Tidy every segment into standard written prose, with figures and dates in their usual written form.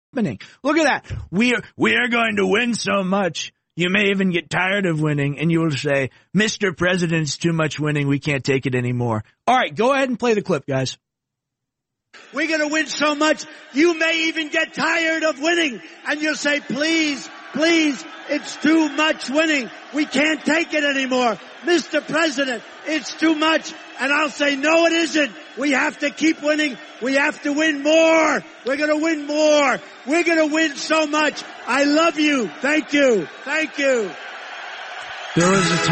happening. Look at that. We are going to win so much. You may even get tired of winning, and you will say, Mr. President's too much winning. We can't take it anymore. All right, go ahead and play the clip, guys. We're going to win so much, you may even get tired of winning, and you'll say, please, please, it's too much winning. We can't take it anymore. Mr. President, it's too much. And I'll say, no, it isn't. We have to keep winning. We have to win more. We're going to win more. We're going to win so much. I love you. Thank you. Thank you. There was a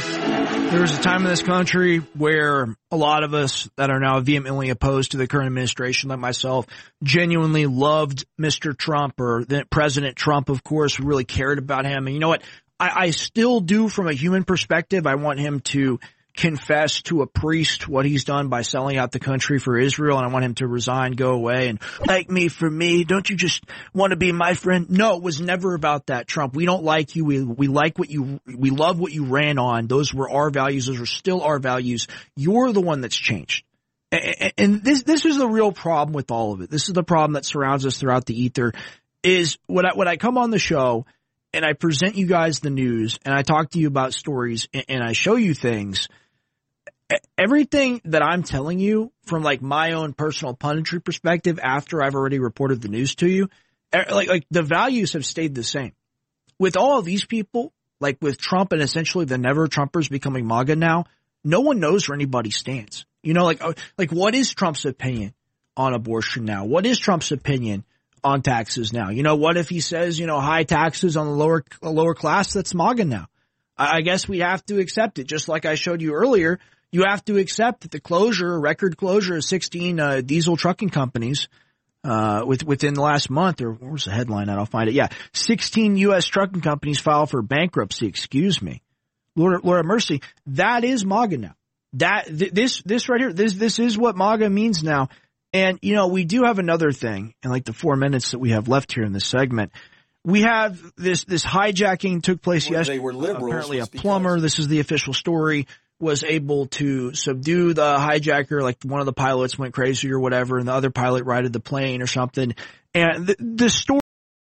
time in this country where a lot of us that are now vehemently opposed to the current administration, like myself, genuinely loved Mr. Trump, or President Trump, of course. We really cared about him. And you know what? I still do from a human perspective. I want him to confess to a priest what he's done by selling out the country for Israel, and I want him to resign, go away, and like me for me. Don't you just want to be my friend? No, it was never about that, Trump. We don't like you. We like what we love what you ran on. Those were our values. Those are still our values. You're the one that's changed. And this is the real problem with all of it. This is the problem that surrounds us throughout the ether, is when I come on the show and I present you guys the news and I talk to you about stories and I show you things, everything that I'm telling you from like my own personal punditry perspective after I've already reported the news to you, like the values have stayed the same. With all of these people, like with Trump and essentially the never Trumpers becoming MAGA now, no one knows where anybody stands. You know, like what is Trump's opinion on abortion now? What is Trump's opinion on taxes now? You know, what if he says, you know, high taxes on the lower class? That's MAGA now. I guess we have to accept it. Just like I showed you earlier, you have to accept that the record closure of 16 diesel trucking companies within the last month, or where's the headline at? I'll find it. Yeah, 16 U.S. trucking companies file for bankruptcy. Excuse me, Lord have mercy. That is MAGA now. This right here, this is what MAGA means now. And you know, we do have another thing in like the 4 minutes that we have left here in this segment. We have this hijacking took place yesterday. They were liberals. Apparently a plumber, this is the official story, was able to subdue the hijacker. Like one of the pilots went crazy or whatever, and the other pilot righted the plane or something. And the story